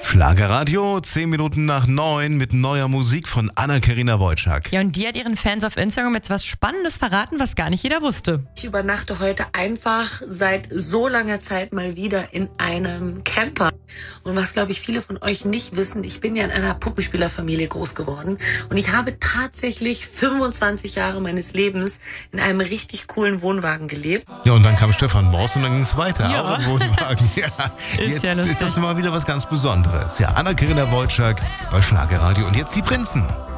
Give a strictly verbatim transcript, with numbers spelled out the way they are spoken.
Schlagerradio, zehn Minuten nach neun mit neuer Musik von Anna-Karina Wojcik. Ja, und die hat ihren Fans auf Instagram jetzt was Spannendes verraten, was gar nicht jeder wusste. Ich übernachte heute einfach seit so langer Zeit mal wieder in einem Camper. Und was, glaube ich, viele von euch nicht wissen, ich bin ja in einer Puppenspielerfamilie groß geworden. Und ich habe tatsächlich fünfundzwanzig Jahre meines Lebens in einem richtig coolen Wohnwagen gelebt. Ja, und dann kam Stefan Morse und dann ging es weiter. Ja. Auch im Wohnwagen. Ja, Ist jetzt ja lustig. ist das mal wieder was ganz Besonderes. Ja, Anna-Karina Wojcik bei Schlagerradio. Und jetzt die Prinzen.